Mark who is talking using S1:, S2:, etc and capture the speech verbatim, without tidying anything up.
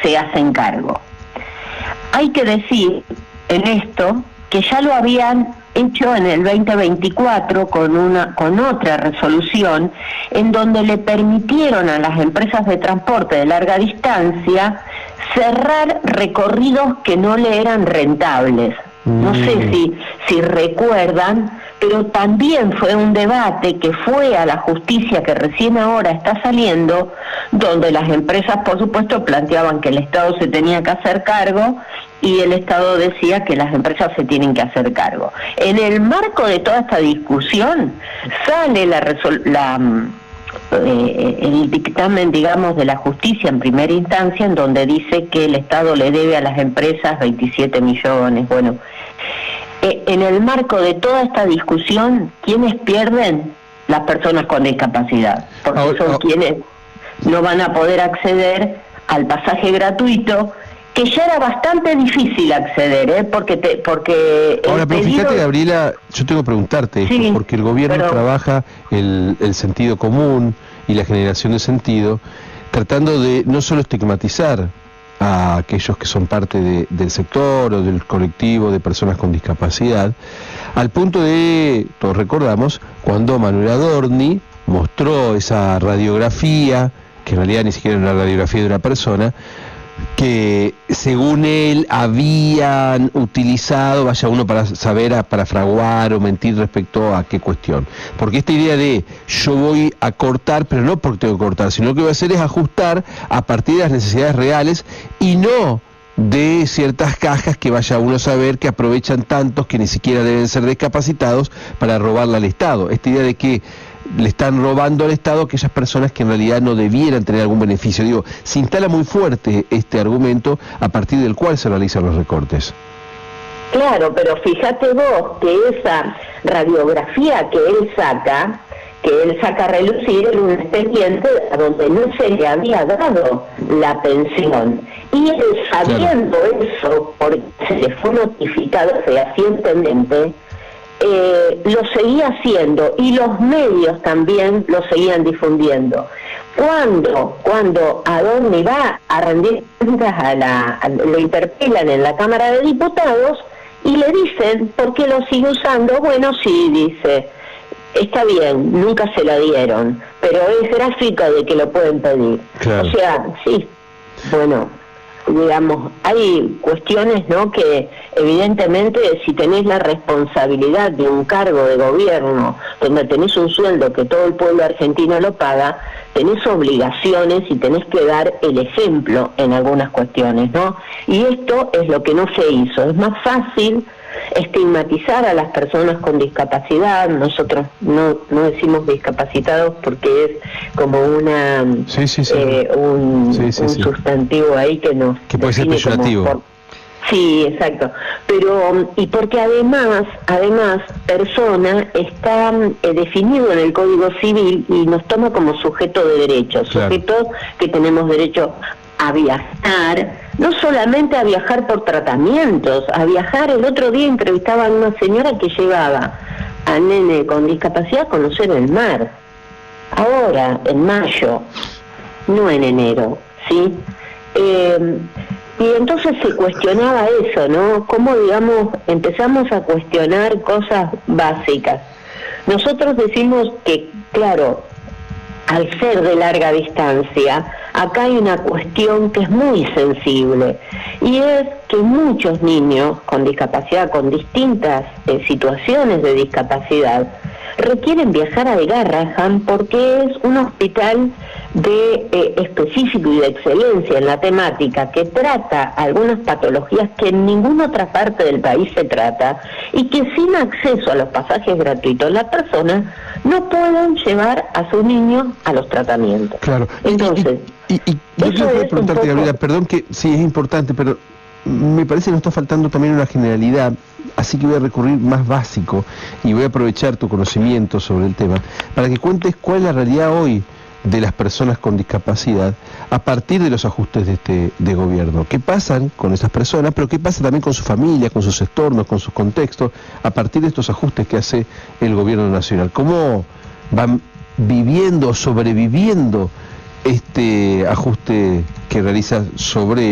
S1: se hacen cargo. Hay que decir en esto que ya lo habían hecho en el veinte veinticuatro con una con otra resolución en donde le permitieron a las empresas de transporte de larga distancia cerrar recorridos que no le eran rentables. No sé si, si recuerdan, pero también fue un debate que fue a la justicia, que recién ahora está saliendo, donde las empresas, por supuesto, planteaban que el Estado se tenía que hacer cargo y el Estado decía que las empresas se tienen que hacer cargo. En el marco de toda esta discusión sale la, resol- la eh, el dictamen, digamos, de la justicia en primera instancia, en donde dice que el Estado le debe a las empresas veintisiete millones. Bueno, eh, en el marco de toda esta discusión, ¿quiénes pierden? Las personas con discapacidad, porque
S2: ahora,
S1: son
S2: ahora,
S1: quienes no van a poder acceder al pasaje gratuito, que ya era bastante difícil acceder, ¿eh? porque te, porque
S2: ahora, pero
S1: pedido...
S2: fíjate, Gabriela, yo tengo que preguntarte esto,
S1: sí,
S2: porque el gobierno
S1: pero...
S2: trabaja el, el sentido común y la generación de sentido, tratando de no solo estigmatizar a aquellos que son parte de, del sector o del colectivo de personas con discapacidad, al punto de, todos recordamos, cuando Manuel Adorni mostró esa radiografía, que en realidad ni siquiera era una radiografía de una persona, que según él habían utilizado, vaya uno para saber, a, para fraguar o mentir respecto a qué cuestión. Porque esta idea de yo voy a cortar, pero no porque tengo que cortar, sino que voy a hacer es ajustar a partir de las necesidades reales y no de ciertas cajas que vaya uno a saber que aprovechan tantos que ni siquiera deben ser discapacitados para robarle al Estado. Esta idea de que le están robando al Estado a aquellas personas que en realidad no debieran tener algún beneficio. Digo, se instala muy fuerte este argumento a partir del cual se realizan los recortes.
S1: Claro, pero fíjate vos que esa radiografía que él saca, que él saca a relucir en un expediente a donde no se le había dado la pensión. Y él, sabiendo claro. eso, porque se le fue notificado fehacientemente, Eh, lo seguía haciendo y los medios también lo seguían difundiendo. Cuando cuando Adorni va a rendir cuentas a la, a, lo interpelan en la Cámara de Diputados y le dicen, ¿por qué lo sigue usando? Bueno, sí, dice, está bien, nunca se la dieron, pero es gráfica de que lo pueden pedir. Claro. O sea, sí, bueno, digamos, hay cuestiones, ¿no?, que evidentemente si tenés la responsabilidad de un cargo de gobierno donde tenés un sueldo que todo el pueblo argentino lo paga, tenés obligaciones y tenés que dar el ejemplo en algunas cuestiones, ¿no? Y esto es lo que no se hizo. Es más fácil estigmatizar a las personas con discapacidad. Nosotros no no decimos discapacitados porque es como una
S2: sí, sí, sí.
S1: Eh, un,
S2: sí, sí,
S1: un
S2: sí.
S1: sustantivo ahí que nos
S2: que puede ser peyorativo.
S1: Por... sí, exacto, pero y porque además además persona está eh, definido en el Código Civil y nos toma como sujeto de derechos, claro. Sujetos que tenemos derecho a viajar, no solamente a viajar por tratamientos, a viajar. El otro día entrevistaban a una señora que llevaba a nene con discapacidad a conocer el mar, ahora, en mayo, no en enero, ¿sí? Eh, y entonces se cuestionaba eso, ¿no? Cómo, digamos, empezamos a cuestionar cosas básicas. Nosotros decimos que, claro, al ser de larga distancia, acá hay una cuestión que es muy sensible, y es que muchos niños con discapacidad, con distintas eh, situaciones de discapacidad, requieren viajar al Garrahan porque es un hospital de eh, específico y de excelencia en la temática que trata algunas patologías que en ninguna otra parte del país se trata y que sin acceso a los pasajes gratuitos las personas no pueden llevar a sus niños a los tratamientos.
S2: Claro.
S1: Entonces,
S2: y, y, y, y yo quiero preguntarte, poco... Gabriela, perdón que sí es importante, pero me parece que nos está faltando también una generalidad, así que voy a recurrir más básico y voy a aprovechar tu conocimiento sobre el tema para que cuentes cuál es la realidad hoy de las personas con discapacidad a partir de los ajustes de este de gobierno. ¿Qué pasan con esas personas? Pero ¿qué pasa también con su familia, con sus entornos, con sus contextos, a partir de estos ajustes que hace el gobierno nacional? ¿Cómo van viviendo, sobreviviendo este ajuste que realiza sobre